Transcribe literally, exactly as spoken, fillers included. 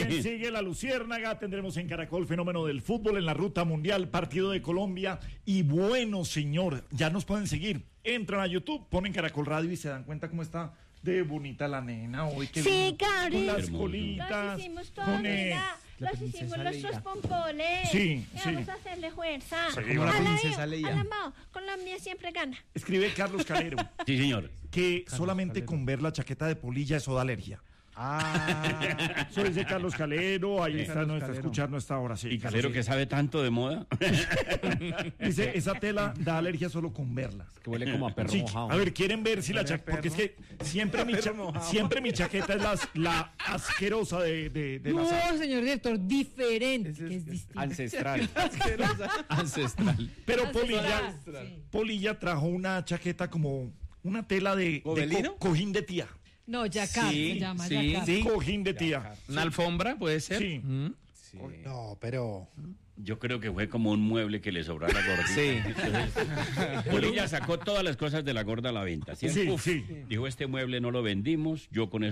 Sí. Sigue la Luciérnaga, tendremos en Caracol Fenómeno del Fútbol en la Ruta Mundial, partido de Colombia. Y bueno, señor, ya nos pueden seguir. Entran a YouTube, ponen Caracol Radio y se dan cuenta cómo está de bonita la nena hoy. Que sí, Gabriel. Con las Hermoso. colitas. Los hicimos todos, con el... los hicimos nuestros pompones. Sí, y sí. Vamos a hacerle fuerza. Sí, como la princesa Leia. Alamao, Colombia siempre gana. Escribe Carlos Calero. Sí, señor. Que Carlos solamente Calero. con ver la chaqueta de polilla eso da alergia. Ah, Eso dice Carlos Calero, ahí Sí, está, Carlos nos está Calero. escuchando a esta hora. Sí, Y Calero, sí. que sabe tanto de moda. Dice, esa tela da alergia solo con verla. que huele como a perro Sí, mojado. a ver, quieren ver si la Huele a chaqueta, porque es perro. que siempre mi, cha- siempre mi chaqueta es la, la asquerosa de, de, de No, las... señor director, diferente, Ese que es- es distinto. Ancestral. Ancestral. Pero Ah, Polilla, sí. Polilla trajo una chaqueta como una tela de, de ¿Gobelino? co- cojín de tía. No, Yacar Sí, se llama, sí, Yacar. sí. Cojín de tía. ¿Una alfombra puede ser? Sí. Mm. No, pero Yo creo que fue como un mueble que le sobró a la gordita. Sí. Entonces, Polilla sacó todas las cosas de la gorda a la venta. ¿Sí? Sí, Uf, sí. Dijo, este mueble no lo vendimos, yo con eso